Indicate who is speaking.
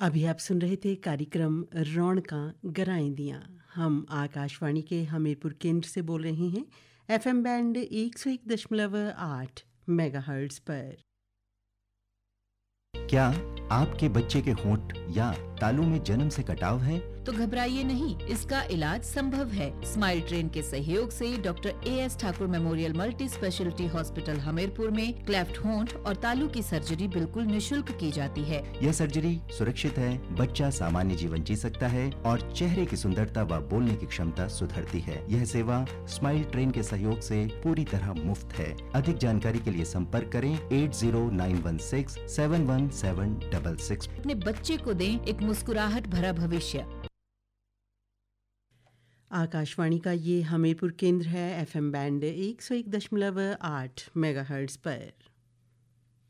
Speaker 1: अभी आप सुन रहे थे कार्यक्रम रौनकां गराएंदियाँ। हम आकाशवाणी के हमीरपुर केंद्र से बोल रहे हैं एफएम बैंड 101.8 मेगाहर्ट्ज पर।
Speaker 2: क्या आपके बच्चे के होंठ या तालू में जन्म से कटाव है?
Speaker 3: तो घबराइए नहीं, इसका इलाज संभव है। स्माइल ट्रेन के सहयोग से doctor as Thakur memorial multi speciality hospital Hamirpur में क्लेफ्ट होंठ और तालू की सर्जरी बिल्कुल निशुल्क की जाती है।
Speaker 2: यह सर्जरी सुरक्षित है, बच्चा सामान्य जीवन जी सकता है और चेहरे की सुंदरता व बोलने की क्षमता सुधरती है। यह सेवा स्माइल ट्रेन के सहयोग से पूरी तरह मुफ्त है। अधिक जानकारी के लिए संपर्क करें 8091671766।
Speaker 3: अपने बच्चे को दें एक मुस्कुराहट भरा भविष्य।
Speaker 1: आकाशवाणी का ये हमीरपुर केंद्र है एफएम बैंड 101.8 मेगाहर्ट्ज पर।